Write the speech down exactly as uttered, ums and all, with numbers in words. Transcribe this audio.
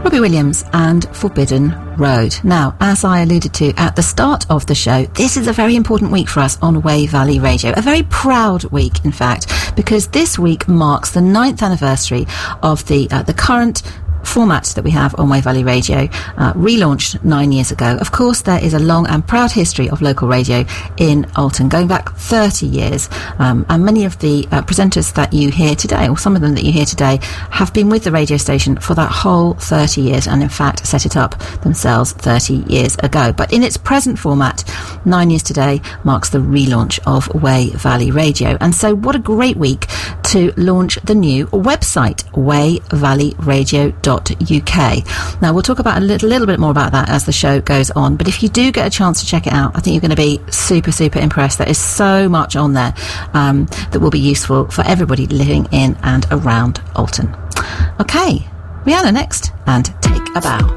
Robbie Williams and Forbidden Road. Now, as I alluded to at the start of the show, this is a very important week for us on Wey Valley Radio. A very proud week, in fact, because this week marks the ninth anniversary of the uh, the current format that we have on Wey Valley Radio, uh, relaunched nine years ago. Of course, there is a long and proud history of local radio in Alton, going back thirty years, um, and many of the uh, presenters that you hear today, or some of them that you hear today, have been with the radio station for that whole thirty years, and in fact set it up themselves thirty years ago. But in its present format, nine years today marks the relaunch of Wey Valley Radio. And so what a great week to launch the new website, wey valley radio dot U K. Now, we'll talk about a little, little bit more about that as the show goes on, but if you do get a chance to check it out, I think you're going to be super, super impressed. There is so much on there um, that will be useful for everybody living in and around Alton. Okay, Rihanna next, and Take a Bow.